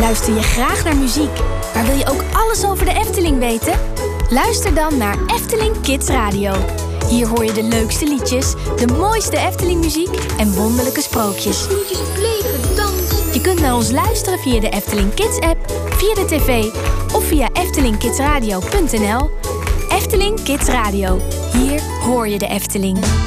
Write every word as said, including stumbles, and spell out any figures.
Luister je graag naar muziek, maar wil je ook alles over de Efteling weten? Luister dan naar Efteling Kids Radio. Hier hoor je de leukste liedjes, de mooiste Efteling-muziek en wonderlijke sprookjes. Snoetjes op leven, dansen. Je kunt naar ons luisteren via de Efteling Kids-app, via de tv of via efteling kids radio punt n l. Efteling Kids Radio. Hier hoor je de Efteling.